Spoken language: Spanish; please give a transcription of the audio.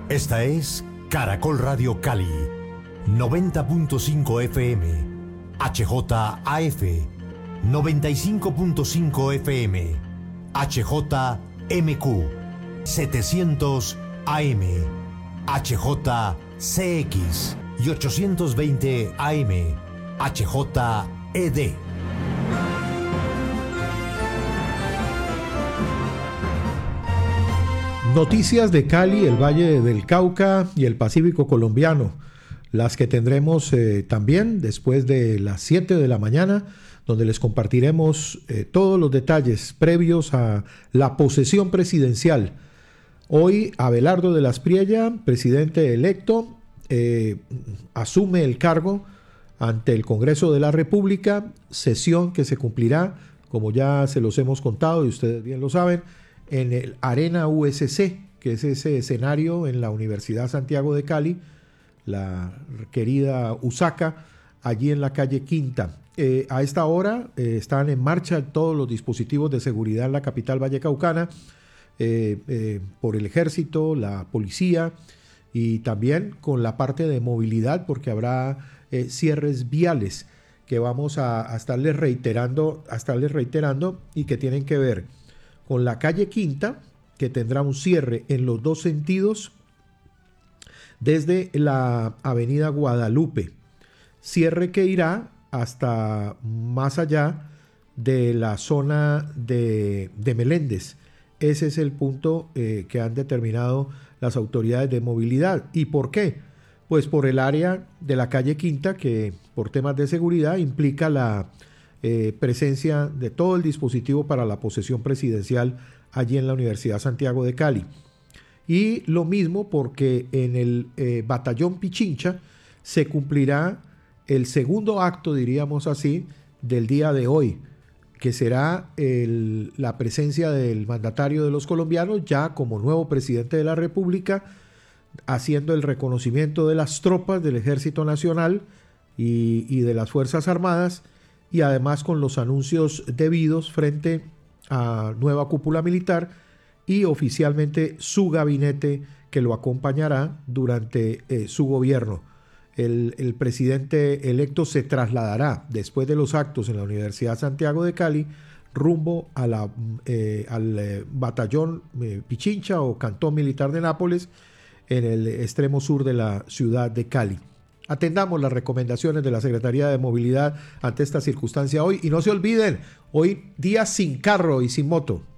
Esta es Caracol Radio Cali, 90.5 FM, HJAF, 95.5 FM, HJMQ, 700 AM, HJCX y 820 AM, HJED. Noticias de Cali, el Valle del Cauca y el Pacífico colombiano, las que tendremos también después de las 7 de la mañana, donde les compartiremos todos los detalles previos a la posesión presidencial. Hoy Abelardo de las Priella, presidente electo, asume el cargo ante el Congreso de la República, sesión que se cumplirá, como ya se los hemos contado y ustedes bien lo saben, en el Arena USC, que es ese escenario en la Universidad Santiago de Cali, la querida USACA, allí en la calle Quinta. A esta hora están en marcha todos los dispositivos de seguridad en la capital vallecaucana, por el ejército, la policía y también con la parte de movilidad, porque habrá cierres viales que vamos a estarles reiterando y que tienen que ver con la calle Quinta, que tendrá un cierre en los dos sentidos desde la avenida Guadalupe, cierre que irá hasta más allá de la zona de Meléndez. Ese es el punto que han determinado las autoridades de movilidad. ¿Y por qué? Pues por el área de la calle Quinta, que por temas de seguridad implica la presencia de todo el dispositivo para la posesión presidencial allí en la Universidad Santiago de Cali. Y lo mismo porque en el batallón Pichincha se cumplirá el segundo acto, diríamos así, del día de hoy, que será la presencia del mandatario de los colombianos ya como nuevo presidente de la República, haciendo el reconocimiento de las tropas del Ejército Nacional y de las Fuerzas Armadas, y además con los anuncios debidos frente a nueva cúpula militar y oficialmente su gabinete que lo acompañará durante su gobierno. El presidente electo se trasladará después de los actos en la Universidad Santiago de Cali rumbo a al batallón Pichincha o Cantón Militar de Nápoles en el extremo sur de la ciudad de Cali. Atendamos las recomendaciones de la Secretaría de Movilidad ante esta circunstancia hoy y no se olviden, hoy día sin carro y sin moto.